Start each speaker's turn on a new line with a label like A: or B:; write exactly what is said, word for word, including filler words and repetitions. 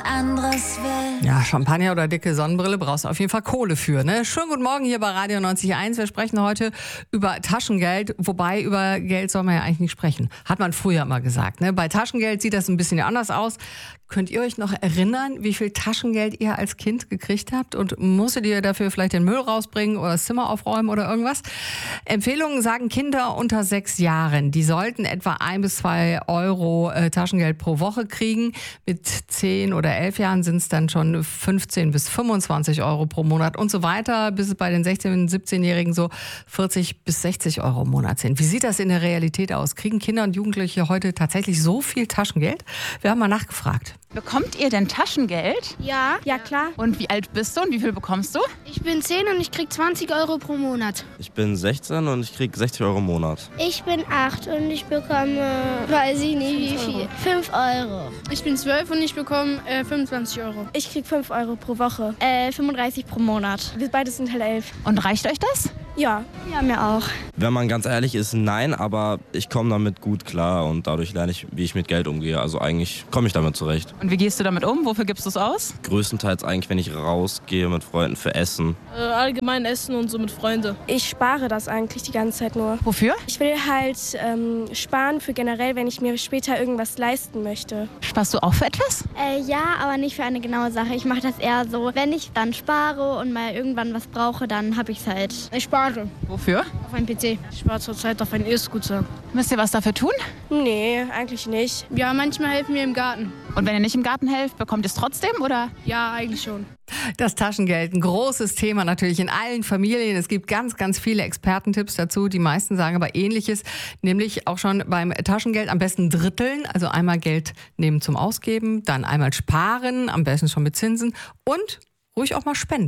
A: anderes will.
B: Ja, Champagner oder dicke Sonnenbrille brauchst du auf jeden Fall Kohle für, ne? Schönen guten Morgen hier bei Radio neunzig Komma eins. Wir sprechen heute über Taschengeld, wobei über Geld soll man ja eigentlich nicht sprechen. Hat man früher immer gesagt, ne? Bei Taschengeld sieht das ein bisschen anders aus. Könnt ihr euch noch erinnern, wie viel Taschengeld ihr als Kind gekriegt habt? Und musstet ihr dafür vielleicht den Müll rausbringen oder das Zimmer aufräumen oder irgendwas? Empfehlungen sagen Kinder unter sechs Jahren. Die sollten etwa ein bis zwei Euro äh, Taschengeld pro Woche kriegen. Mit zehn oder elf Jahren sind es dann schon fünfzehn bis fünfundzwanzig Euro pro Monat und so weiter, bis es bei den sechzehn- und siebzehnjährigen so vierzig bis sechzig Euro im Monat sind. Wie sieht das in der Realität aus? Kriegen Kinder und Jugendliche heute tatsächlich so viel Taschengeld? Wir haben mal nachgefragt.
C: Bekommt ihr denn Taschengeld?
D: Ja, ja klar.
C: Und wie alt bist du und wie viel bekommst du?
D: Ich bin zehn und ich krieg zwanzig Euro pro Monat.
E: Ich bin sechzehn und ich krieg sechzig Euro im Monat.
F: Ich bin acht und ich bekomme, weiß ich nicht wie viel, fünf Euro.
G: Ich bin zwölf und ich bekomme äh, fünfundzwanzig Euro.
D: Ich krieg fünf Euro pro Woche.
F: Äh, fünfunddreißig pro Monat.
D: Wir beide sind halt elf.
C: Und reicht euch das?
D: Ja.
F: Ja, mir auch.
E: Wenn man ganz ehrlich ist, nein, aber ich komme damit gut klar und dadurch lerne ich, wie ich mit Geld umgehe. Also eigentlich komme ich damit zurecht.
C: Und wie gehst du damit um? Wofür gibst du es aus?
E: Größtenteils eigentlich, wenn ich rausgehe mit Freunden für Essen.
G: Äh, allgemein Essen und so mit Freunden.
D: Ich spare das eigentlich die ganze Zeit nur.
C: Wofür?
D: Ich will halt ähm, sparen für generell, wenn ich mir später irgendwas leisten möchte.
C: Sparst du auch für etwas?
F: Äh, ja, aber nicht für eine genaue Sache. Ich mache das eher so, wenn ich dann spare und mal irgendwann was brauche, dann habe ich es halt.
G: Ich spare.
C: Wofür?
G: Auf einen P C. Ich spare zurzeit auf einen E-Scooter.
C: Müsst ihr was dafür tun?
D: Nee, eigentlich nicht.
G: Ja, manchmal helfen wir im Garten.
C: Und wenn ihr nicht im Garten helft, bekommt ihr es trotzdem, oder?
G: Ja, eigentlich schon.
B: Das Taschengeld, ein großes Thema natürlich in allen Familien. Es gibt ganz, ganz viele Expertentipps dazu. Die meisten sagen aber Ähnliches, nämlich auch schon beim Taschengeld am besten dritteln. Also einmal Geld nehmen zum Ausgeben, dann einmal sparen, am besten schon mit Zinsen und ruhig auch mal spenden.